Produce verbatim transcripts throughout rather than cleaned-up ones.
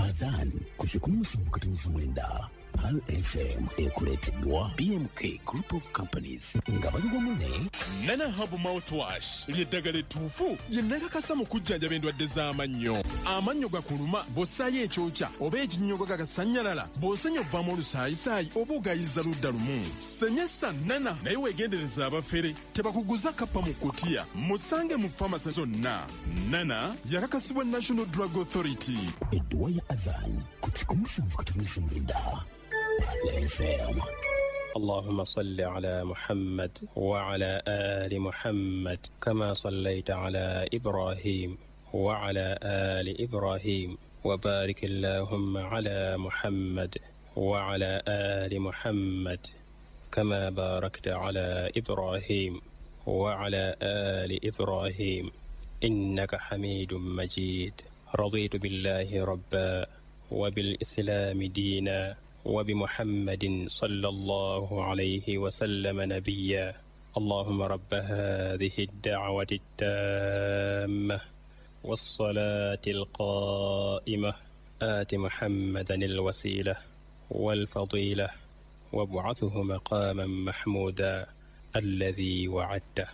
Adhan kuchukua msumukatanizi mwenda Pal F M ekuleteddwa B M K Group of Companies nga bali wamunne Nana Hub Mouthwash lyeddagala ettuufu ye nakakasa mu kujjanjaba endwadde z'amannyo. Amannyo gakuluma bw'ossaayo ekyokya oba ekinnyogo gagasanyalala bw'osenya obbamu olusaayisaayi oba ogayiza ludda lumu. Senyesa Nana naye weegendereza abafere tebakuguza kappa mu kutiya musange mu famasi zonna. Nana yakakasibwa National Drug Authority. Edduwa ya Adhan kuchukua msumukatanizi mwenda Pal F M. اللهم صل على محمد وعلى آل محمد كما صليت على إبراهيم وعلى آل إبراهيم وبارك اللهم على محمد وعلى آل محمد كما باركت على إبراهيم وعلى آل إبراهيم إنك حميد مجيد. رضيت بالله ربا وبالإسلام دينا وبمحمد صلى الله عليه وسلم نبيا. اللهم رب هذه الدعوة التامة والصلاة القائمة آت محمدا الوسيلة والفضيلة وابعثه مقاما محمودا الذي وعدته.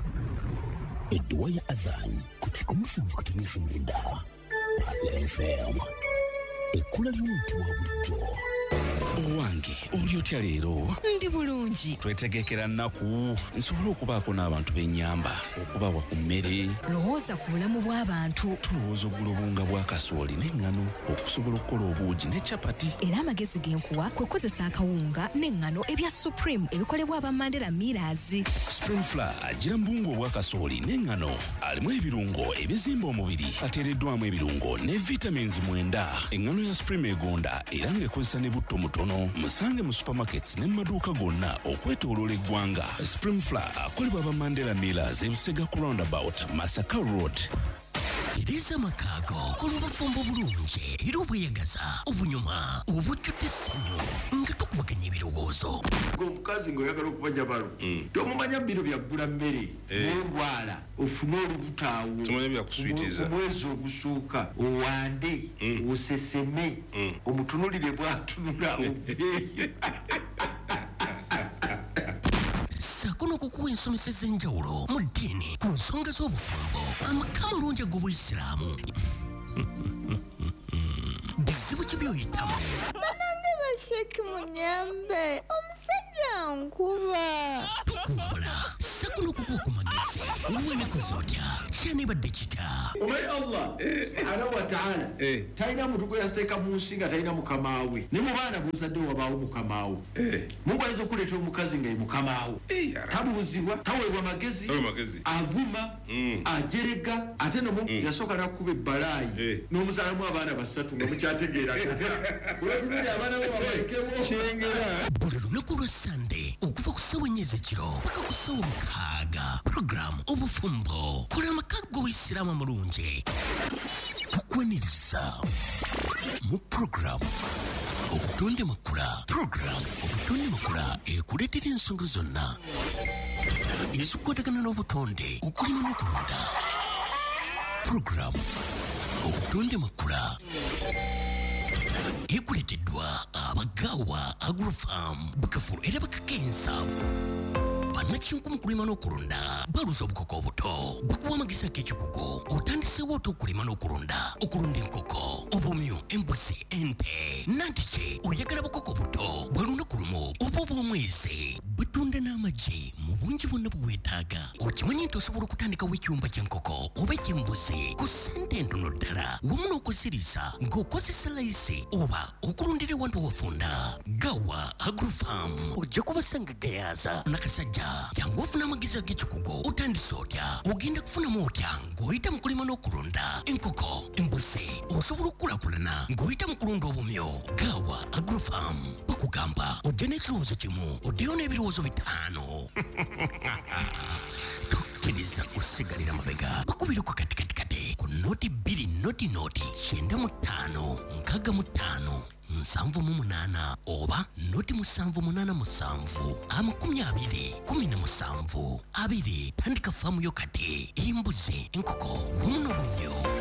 Edduwa ya Adhan kuchukua msumukatanizi mwenda Pal F M. Ekula ly'omuntu wa bulijjo. Owange oli otya leero? Ndi bulungi. Twetegekera nnaku nsobola okubaako n'abantu b'ennyamba okubawa ku mmere. Lowooza ku bulamu bw'abantu. Tulowooza oggula obunga bwa kasooli n'eŋŋano okusobola okukola obuugi ne capati. Era amagezi genkuwa kwe kukozesa akawunga n'eŋŋano ebya Supreme ebikolebwa aba Mandela Millers. Spring Flour agira mbungu obwa kasooli n'eŋŋano alimu ebirungo ebizimba omubiri ateereddwamu ebirungo ne vitamins mwenda. Eŋŋano ya Supreme egonda era ng'ekozesa ne butto mutono. Musange mu supermarkets ne maduuka gonna okwetooloola eggwanga. Spring Flour akolebwa aba Mandela Millers e Busega ku roundabout Masaka Road. Tereza Makago kulubafumbo bulungi era obweyagaza obunyuma obujjudde essanyu nga tukubaganya ebirowoozo. Omukazi ng'oyagala okubanja balo tomumanya biro byaggula mmere n'olwala ofune olubutaawo omwezi ogusooka owande oseseme omutunulire bw'atunula oveeyo. Sakono kukuwa ensomesa ez'enjawulo mu ddiini ku nsonga z'obufumbo amaka amalungi ag'Obuyisiraamu. Bizibu ki by'oyitamu? Banange basheki munyambe omusajja nkuba. Tukumbula sakono kukuwa ku magezi uwenekoze otya kyanibadde kita. Omanyi Allah subhanahu wa ta'ala talina muntu gwe yasteeka mu nsi nga talina mukamaawe ne mu baana b'ozadde wabaawo mukamaawe. Mungu ayinza okuleeta omukazi nga ye mukamaawe tabuuzibwa taweebwa magezi avuma ajerega ate nomu yasooka n'akuba ebbalaayi n'omuzaalamu abaana basatu nga mukyategeeraga olwatulire abaana bo babalekebo kyengera. Buli lunaku lwa Sande okuva ku ssawa ennya ez'ekiro paka ku ssawa mukaaga program obufumbo kola amaka g'Obuyisiraamu amalungi tukwaniriza mu program obutonde makula. Program obutonde makula ekuleetera ensonga zonna ezikwatagana n'obutonde okulima n'okulunda. Program obutonde makula ekuleeteddwa abagaawa Agrofarm Bukafulu era bakakensa. Bannakinku mu kulima n'okulunda baluza obukoko obuto bakuwa amagezi ag'ekikugu otandiseewo oti okulima n'okulunda okulunda enkoko obumyu embuzi ente nantiki oyagala bukoko buto bwa lunaku lumu oba obw'omwezi batunda n'amagi mu bungi bwonna bwe weetaaga. Okimanyi nti osobola okutandikawo ekyumba ky'enkoko oba eky'embuzi ku ssente ntono ddala wamu n'okuziriisa ng'okozesa layisi oba okulundira ewantu wafunda. Gawa Agrofarm ojja kubasanga gayaaza nakasajja jangu ofuna amagezi ag'ekikugu otandise otya ogenda kufunamu otya ng'oyita mu kulima n'okulunda enkoko embuzi osobola okukulaakulana ng'oyita mu kulunda obumyu. Gawa Agrofarm bakugamba ojja n'ekirowoozo kimu oddeyo n'ebirowoozo bitaano. Tokkiriza kusigalira mabega bakubira ku katikatikati ku noti bbiri noti noti kyenda mu ttaano nkaaga mu ttaano nsanvu mu munaana oba noti musanvu munaana musanvu amakumi abiri kumi na musanvu abiri. Tandika faamu yo kati embuzi enkoko wamu n'obumyu.